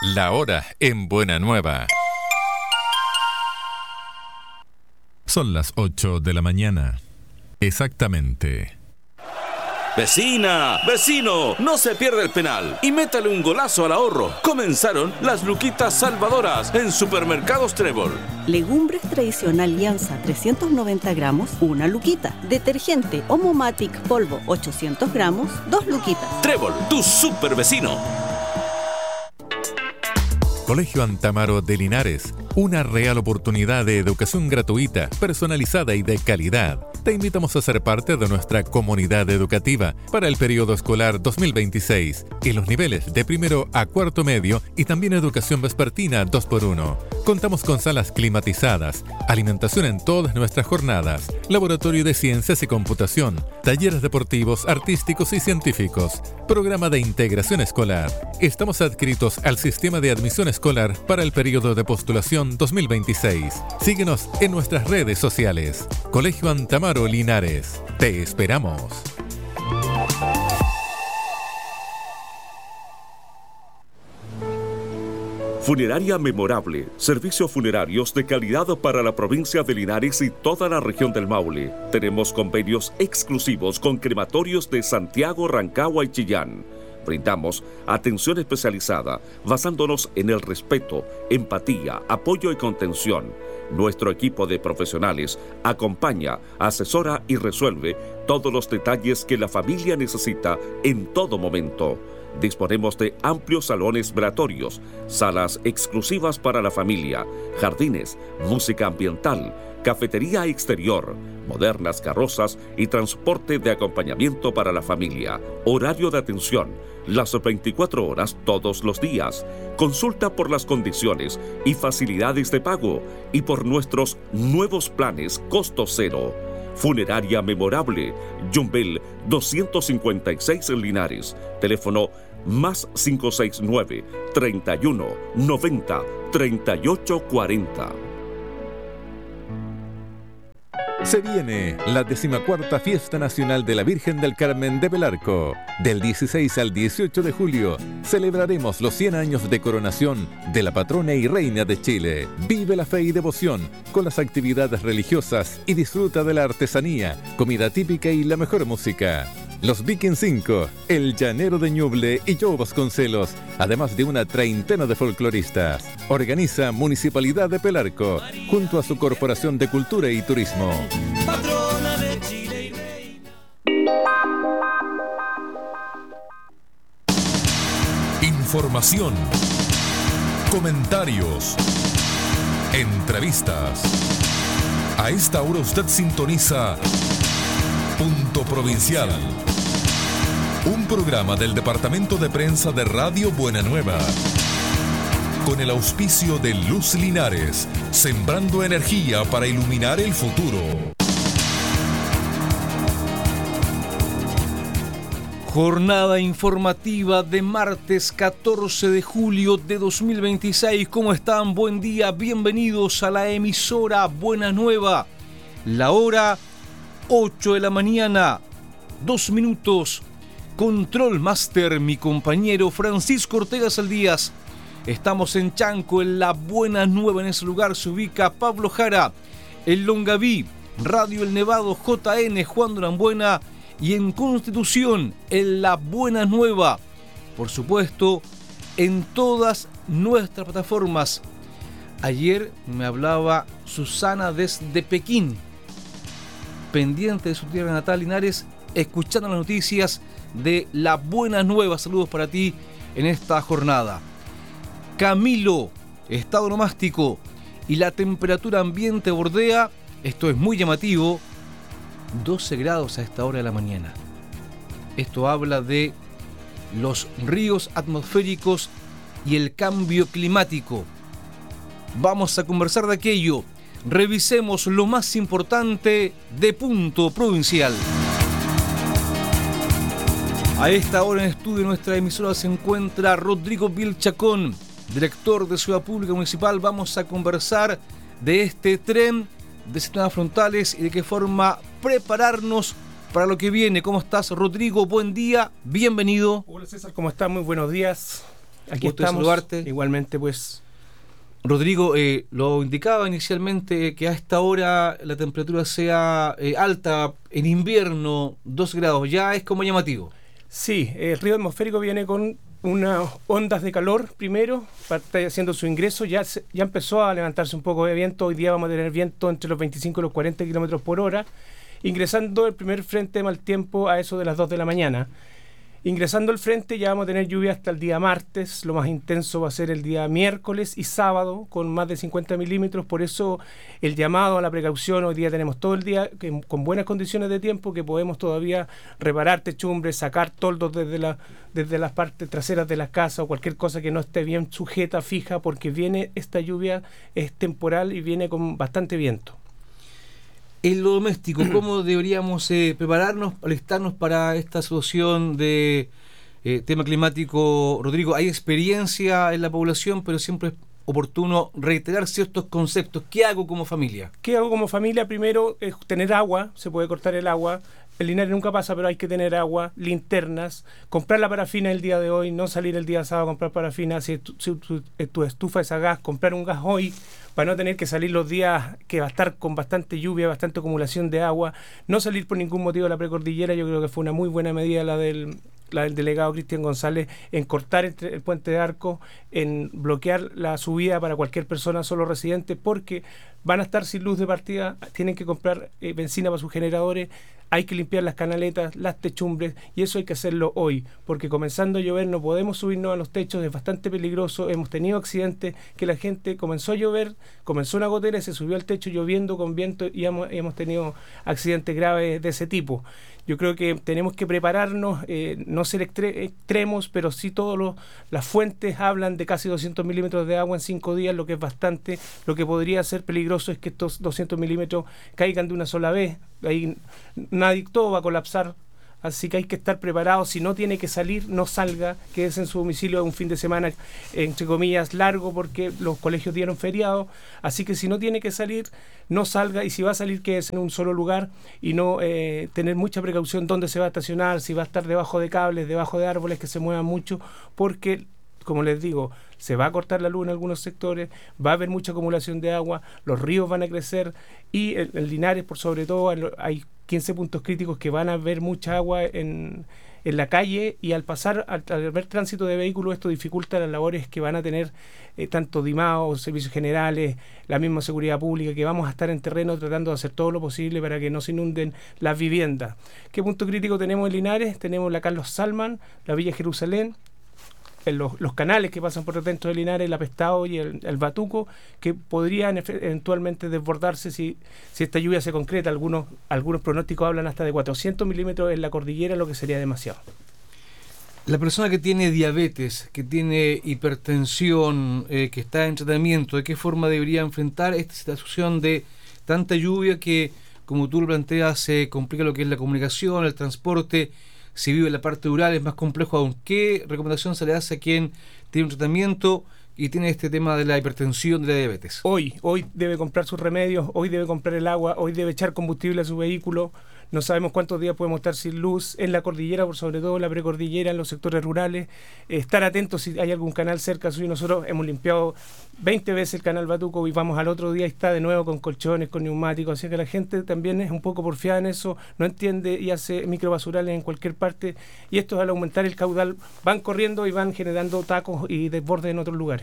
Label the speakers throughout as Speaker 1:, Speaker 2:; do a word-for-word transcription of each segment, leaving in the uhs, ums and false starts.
Speaker 1: La hora en Buena Nueva. Son las ocho de la mañana. Exactamente.
Speaker 2: Vecina, vecino, no se pierda el penal y métale un golazo al ahorro. Comenzaron las luquitas salvadoras en Supermercados Trébol.
Speaker 3: Legumbres tradicional Alianza trescientos noventa gramos, una luquita. Detergente Omomatic polvo ochocientos gramos, dos luquitas.
Speaker 2: Trébol, tu super vecino.
Speaker 1: Colegio Antamaro de Linares, una real oportunidad de educación gratuita, personalizada y de calidad. Te invitamos a ser parte de nuestra comunidad educativa para el periodo escolar dos mil veintiséis en los niveles de primero a cuarto medio y también educación vespertina dos por uno. Contamos con salas climatizadas, alimentación en todas nuestras jornadas, laboratorio de ciencias y computación, talleres deportivos, artísticos y científicos, programa de integración escolar. Estamos adscritos al sistema de admisión escolar para el periodo de postulación dos mil veintiséis. Síguenos en nuestras redes sociales. Colegio Antamaro Linares. Te esperamos.
Speaker 4: Funeraria Memorable, servicios funerarios de calidad para la provincia de Linares y toda la región del Maule. Tenemos convenios exclusivos con crematorios de Santiago, Rancagua y Chillán. Brindamos atención especializada basándonos en el respeto, empatía, apoyo y contención. Nuestro equipo de profesionales acompaña, asesora y resuelve todos los detalles que la familia necesita en todo momento. Disponemos de amplios salones velatorios, salas exclusivas para la familia, jardines, música ambiental, cafetería exterior, modernas carrozas y transporte de acompañamiento para la familia. Horario de atención, las veinticuatro horas todos los días. Consulta por las condiciones y facilidades de pago y por nuestros nuevos planes costo cero. Funeraria Memorable, Yumbel doscientos cincuenta y seis en Linares. Teléfono más cinco seis nueve, treinta y uno, noventa, treinta y ocho cuarenta.
Speaker 1: Se viene la decimacuarta Fiesta Nacional de la Virgen del Carmen de Pelarco. Del dieciséis al dieciocho de julio celebraremos los cien años de coronación de la patrona y reina de Chile. Vive la fe y devoción con las actividades religiosas y disfruta de la artesanía, comida típica y la mejor música. Los Vikings cinco, El Llanero de Ñuble y Joe Vasconcelos, además de una treintena de folcloristas. Organiza Municipalidad de Pelarco, junto a su Corporación de Cultura y Turismo. Patrona de Chile y reina. Información, comentarios, entrevistas. A esta hora usted sintoniza Punto Provincial, un programa del Departamento de Prensa de Radio Buena Nueva, con el auspicio de Luz Linares, sembrando energía para iluminar el futuro.
Speaker 5: Jornada informativa de martes catorce de julio de dos mil veintiséis. ¿Cómo están? Buen día, bienvenidos a la emisora Buena Nueva. La hora ocho de la mañana, dos minutos. Control Master, mi compañero Francisco Ortega Saldías. Estamos en Chanco, en la Buena Nueva. En ese lugar se ubica Pablo Jara, en Longaví, Radio El Nevado, J N, Juan Durambuena, y en Constitución, en la Buena Nueva. Por supuesto, en todas nuestras plataformas. Ayer me hablaba Susana desde Pekín, pendiente de su tierra natal, Linares, escuchando las noticias de la Buena Nueva. Saludos para ti en esta jornada. Camilo, estado nomástico y la temperatura ambiente bordea, esto es muy llamativo, doce grados a esta hora de la mañana. Esto habla de los ríos atmosféricos y el cambio climático. Vamos a conversar de aquello. Revisemos lo más importante de Punto Provincial. A esta hora en estudio de nuestra emisora se encuentra Rodrigo Vilchacón, director de Ciudad Pública Municipal. Vamos a conversar de este tren de sistemas frontales y de qué forma prepararnos para lo que viene. ¿Cómo estás, Rodrigo? Buen día, bienvenido.
Speaker 6: Hola, César, ¿cómo estás? Muy buenos días. Aquí
Speaker 5: Gusto de
Speaker 6: estamos,
Speaker 5: saludarte.
Speaker 6: igualmente pues.
Speaker 5: Rodrigo, eh, lo indicaba inicialmente que a esta hora la temperatura sea eh, alta, en invierno, dos grados, ya es como llamativo.
Speaker 6: Sí, el río atmosférico viene con unas ondas de calor primero, está haciendo su ingreso, ya, se, ya empezó a levantarse un poco de viento, hoy día vamos a tener viento entre los veinticinco y los cuarenta kilómetros por hora, ingresando el primer frente de mal tiempo a eso de las dos de la mañana. Ingresando el frente ya vamos a tener lluvia hasta el día martes, lo más intenso va a ser el día miércoles y sábado con más de cincuenta milímetros, por eso el llamado a la precaución, hoy día tenemos todo el día que, con buenas condiciones de tiempo, que podemos todavía reparar techumbres, sacar toldos desde, la, desde las partes traseras de las casas o cualquier cosa que no esté bien sujeta, fija, porque viene esta lluvia, es temporal y viene con bastante viento.
Speaker 5: En lo doméstico, ¿cómo deberíamos eh, prepararnos, alistarnos para esta situación de eh, tema climático? Rodrigo, hay experiencia en la población, pero siempre es oportuno reiterar ciertos conceptos. ¿Qué hago como familia?
Speaker 6: ¿Qué hago como familia? Primero es tener agua, se puede cortar el agua. El Linares nunca pasa, pero hay que tener agua, linternas, comprar la parafina el día de hoy, no salir el día sábado a comprar parafina. Si tu, si tu, tu estufa es a gas, comprar un gas hoy para no tener que salir los días que va a estar con bastante lluvia, bastante acumulación de agua. No salir por ningún motivo a la precordillera, yo creo que fue una muy buena medida la del... la del delegado Cristian González, en cortar el, el puente de Arco, en bloquear la subida para cualquier persona solo residente, porque van a estar sin luz de partida, tienen que comprar eh, benzina para sus generadores, hay que limpiar las canaletas, las techumbres, y eso hay que hacerlo hoy, porque comenzando a llover no podemos subirnos a los techos, es bastante peligroso, hemos tenido accidentes que la gente comenzó a llover, comenzó una gotera y se subió al techo lloviendo con viento y hemos, hemos tenido accidentes graves de ese tipo. Yo creo que tenemos que prepararnos, eh, no ser extre extremos, pero sí todas las fuentes hablan de casi doscientos milímetros de agua en cinco días, lo que es bastante. Lo que podría ser peligroso es que estos doscientos milímetros caigan de una sola vez. Ahí nadie, todo va a colapsar. Así que hay que estar preparados. Si no tiene que salir, no salga, quédese en su domicilio un fin de semana, entre comillas, largo, porque los colegios dieron feriado. Así que si no tiene que salir, no salga, y si va a salir, quédese en un solo lugar y no eh, tener mucha precaución dónde se va a estacionar, si va a estar debajo de cables, debajo de árboles que se muevan mucho, porque, como les digo, se va a cortar la luz en algunos sectores, va a haber mucha acumulación de agua, los ríos van a crecer y en, en Linares, por sobre todo, hay quince puntos críticos que van a haber mucha agua en, en la calle, y al pasar, al, al haber tránsito de vehículos, esto dificulta las labores que van a tener eh, tanto DIMAO, servicios generales, la misma seguridad pública, que vamos a estar en terreno tratando de hacer todo lo posible para que no se inunden las viviendas. ¿Qué punto crítico tenemos en Linares? Tenemos la Carlos Salman, la Villa Jerusalén, Los, los canales que pasan por dentro de Linares, el Apestado y el, el Batuco, que podrían eventualmente desbordarse si, si esta lluvia se concreta. Algunos, algunos pronósticos hablan hasta de cuatrocientos milímetros en la cordillera, lo que sería demasiado.
Speaker 5: La persona que tiene diabetes, que tiene hipertensión, eh, que está en tratamiento, ¿de qué forma debería enfrentar esta situación de tanta lluvia que, como tú lo planteas, se complica lo que es la comunicación, el transporte? Si vive en la parte rural es más complejo aún. ¿Qué recomendación se le hace a quien tiene un tratamiento y tiene este tema de la hipertensión, de la diabetes?
Speaker 6: Hoy, hoy debe comprar sus remedios, hoy debe comprar el agua, hoy debe echar combustible a su vehículo. No sabemos cuántos días podemos estar sin luz en la cordillera, por sobre todo en la precordillera, en los sectores rurales. Eh, estar atentos si hay algún canal cerca suyo. Nosotros hemos limpiado veinte veces el canal Batuco y vamos al otro día y está de nuevo con colchones, con neumáticos. Así que la gente también es un poco porfiada en eso, no entiende y hace microbasurales en cualquier parte. Y esto, al aumentar el caudal, van corriendo y van generando tacos y desbordes en otros lugares.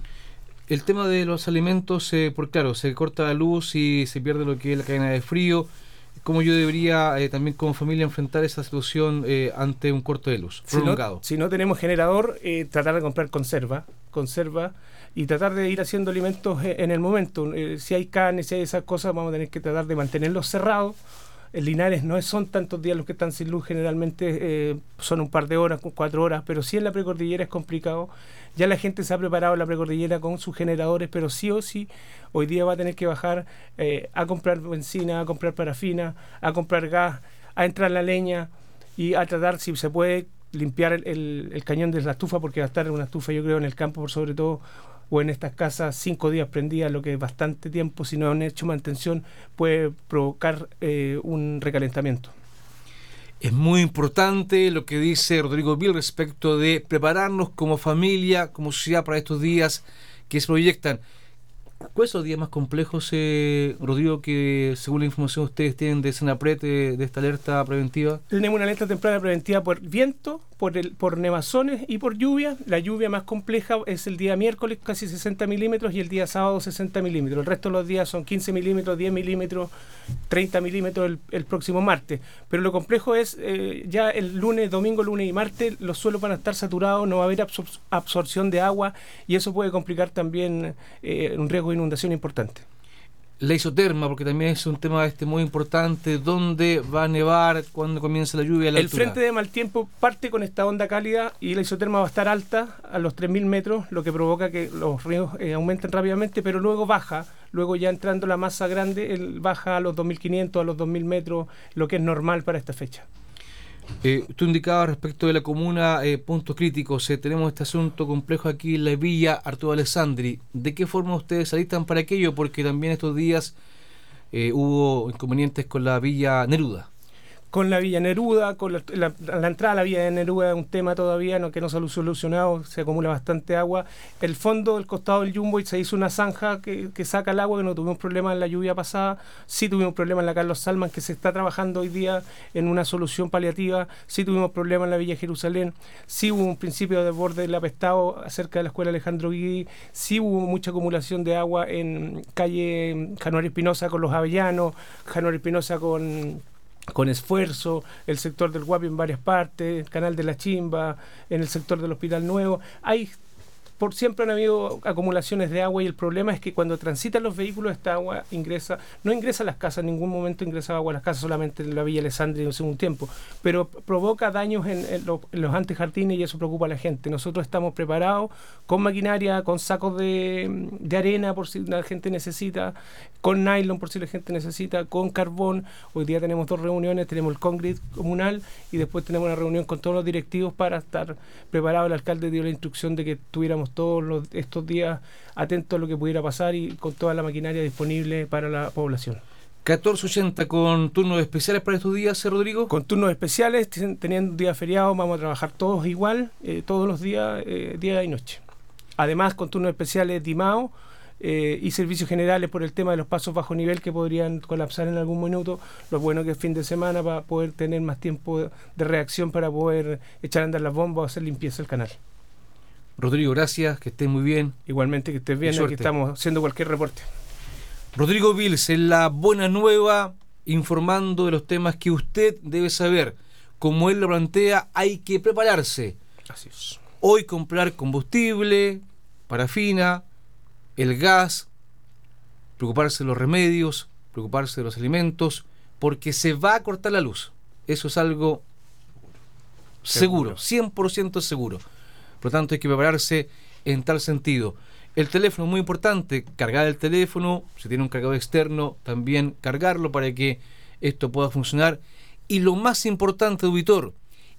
Speaker 5: El tema de los alimentos, eh, por claro, se corta la luz y se pierde lo que es la cadena de frío. ¿Cómo yo debería eh, también como familia enfrentar esa situación eh, ante un corte de luz prolongado?
Speaker 6: Si no, si no tenemos generador, eh, tratar de comprar conserva, conserva y tratar de ir haciendo alimentos en el momento. Eh, si hay carne, si hay esas cosas, vamos a tener que tratar de mantenerlos cerrados. En Linares no son tantos días los que están sin luz, generalmente eh, son un par de horas, cuatro horas, pero sí en la precordillera es complicado. Ya la gente se ha preparado en la precordillera con sus generadores, pero sí o sí hoy día va a tener que bajar eh, a comprar benzina, a comprar parafina, a comprar gas, a entrar la leña y a tratar, si se puede, limpiar el, el, el cañón de la estufa, porque va a estar en una estufa, yo creo, en el campo, por sobre todo, o en estas casas, cinco días prendidas, lo que es bastante tiempo. Si no han hecho mantención, puede provocar eh, un recalentamiento.
Speaker 5: Es muy importante lo que dice Rodrigo Vil respecto de prepararnos como familia, como sociedad para estos días que se proyectan. ¿Cuáles son los días más complejos, eh, Rodrigo, que según la información ustedes tienen de Senapred, de, de esta alerta preventiva?
Speaker 6: Tenemos una alerta temprana preventiva por viento, por, el, por nevazones y por lluvia. La lluvia más compleja es el día miércoles, casi sesenta milímetros, y el día sábado sesenta milímetros. El resto de los días son quince milímetros, diez milímetros, treinta milímetros el, el próximo martes. Pero lo complejo es eh, ya el lunes, domingo, lunes y martes, los suelos van a estar saturados, no va a haber absor- absorción de agua, y eso puede complicar también eh, un riesgo de inundación importante.
Speaker 5: La isoterma, porque también es un tema este muy importante, ¿dónde va a nevar? ¿Cuándo comienza la lluvia? La
Speaker 6: el
Speaker 5: altura?
Speaker 6: frente de mal tiempo parte con esta onda cálida y la isoterma va a estar alta a los tres mil metros, lo que provoca que los ríos eh, aumenten rápidamente, pero luego baja, luego ya entrando la masa grande, el baja a los dos mil quinientos, a los dos mil metros, lo que es normal para esta fecha.
Speaker 5: Eh, tú indicabas respecto de la comuna eh, puntos críticos, eh, tenemos este asunto complejo aquí en la Villa Arturo Alessandri. ¿De qué forma ustedes alistan para aquello? Porque también estos días eh, hubo inconvenientes con la Villa Neruda.
Speaker 6: Con la Villa Neruda, con la, la, la entrada a la Villa de Neruda es un tema todavía no, que no se ha solucionado, se acumula bastante agua. El fondo del costado del Jumbo se hizo una zanja que, que saca el agua, que no tuvimos problema en la lluvia pasada, sí tuvimos problema en la Carlos Salman, que se está trabajando hoy día en una solución paliativa, sí tuvimos problema en la Villa Jerusalén, sí hubo un principio de borde del apestado cerca de la escuela Alejandro Guidi, sí hubo mucha acumulación de agua en calle Januario Espinosa con los Avellanos, Januario Espinosa con... con esfuerzo, el sector del Guapi en varias partes, el canal de la Chimba, en el sector del Hospital Nuevo. Hay, por siempre han habido acumulaciones de agua y el problema es que cuando transitan los vehículos esta agua ingresa, no ingresa a las casas, en ningún momento ingresa agua a las casas, solamente en la Villa Alessandri en un tiempo, pero provoca daños en, en, lo, en los antejardines y eso preocupa a la gente. Nosotros estamos preparados con maquinaria, con sacos de, de arena por si la gente necesita, con nylon por si la gente necesita, con carbón. Hoy día tenemos dos reuniones, tenemos el Congrid comunal y después tenemos una reunión con todos los directivos para estar preparados. El alcalde dio la instrucción de que tuviéramos todos los, estos días atentos a lo que pudiera pasar y con toda la maquinaria disponible para la población.
Speaker 5: catorce ochenta con turnos especiales para estos días, Rodrigo.
Speaker 6: Con turnos especiales, teniendo días feriados, vamos a trabajar todos igual, eh, todos los días, eh, día y noche. Además, con turnos especiales de I M A O eh, y servicios generales por el tema de los pasos bajo nivel que podrían colapsar en algún minuto. Lo bueno que es fin de semana para poder tener más tiempo de, de reacción para poder echar a andar las bombas o hacer limpieza del canal.
Speaker 5: Rodrigo, gracias, que estés muy bien.
Speaker 6: Igualmente, que estés bien, aquí estamos haciendo cualquier reporte.
Speaker 5: Rodrigo Vils, en La Buena Nueva, informando de los temas que usted debe saber. Como él lo plantea, hay que prepararse.
Speaker 6: Así es.
Speaker 5: Hoy comprar combustible, parafina, el gas, preocuparse de los remedios, preocuparse de los alimentos, porque se va a cortar la luz. Eso es algo seguro, seguro cien por ciento seguro. Por lo tanto, hay que prepararse en tal sentido. El teléfono es muy importante, cargar el teléfono, si tiene un cargador externo, también cargarlo para que esto pueda funcionar. Y lo más importante, auditor,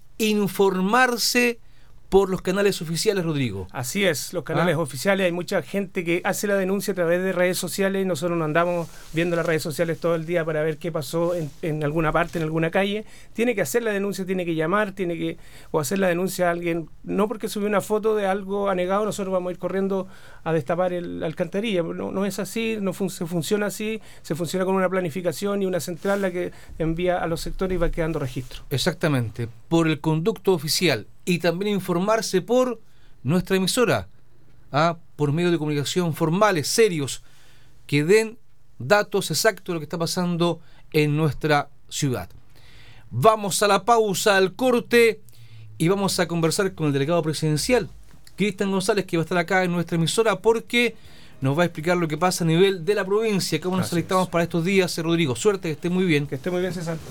Speaker 5: informarse por los canales oficiales, Rodrigo.
Speaker 6: Así es, los canales ¿Ah? oficiales. Hay mucha gente que hace la denuncia a través de redes sociales. Nosotros nos andamos viendo las redes sociales todo el día para ver qué pasó en, en alguna parte, en alguna calle. Tiene que hacer la denuncia, tiene que llamar, tiene que o hacer la denuncia a alguien. No porque subió una foto de algo anegado, nosotros vamos a ir corriendo a destapar el, la alcantarilla. No, no es así, no fun- se funciona así. Se funciona con una planificación y una central la que envía a los sectores y va quedando registro.
Speaker 5: Exactamente, por el conducto oficial. Y también informarse por nuestra emisora, ¿ah? por medios de comunicación formales, serios, que den datos exactos de lo que está pasando en nuestra ciudad. Vamos a la pausa, al corte, y vamos a conversar con el delegado presidencial, Cristian González, que va a estar acá en nuestra emisora, porque nos va a explicar lo que pasa a nivel de la provincia, cómo nos alistamos para estos días. Rodrigo, suerte, que esté muy bien.
Speaker 6: Que esté muy bien, César.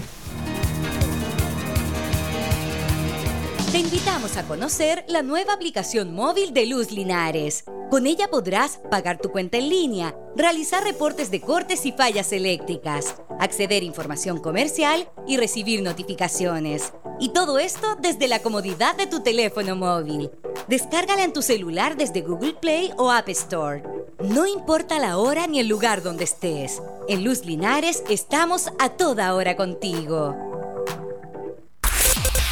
Speaker 7: Te invitamos a conocer la nueva aplicación móvil de Luz Linares. Con ella podrás pagar tu cuenta en línea, realizar reportes de cortes y fallas eléctricas, acceder a información comercial y recibir notificaciones. Y todo esto desde la comodidad de tu teléfono móvil. Descárgala en tu celular desde Google Play o App Store. No importa la hora ni el lugar donde estés. En Luz Linares estamos a toda hora contigo.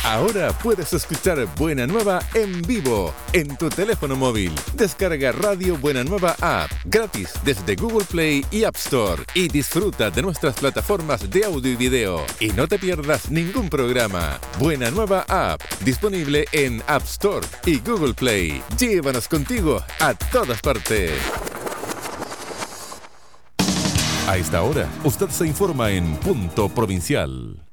Speaker 1: Ahora puedes escuchar Buena Nueva en vivo en tu teléfono móvil. Descarga Radio Buena Nueva App gratis desde Google Play y App Store y disfruta de nuestras plataformas de audio y video. Y no te pierdas ningún programa. Buena Nueva App, disponible en App Store y Google Play. Llévanos contigo a todas partes. A esta hora, usted se informa en Punto Provincial.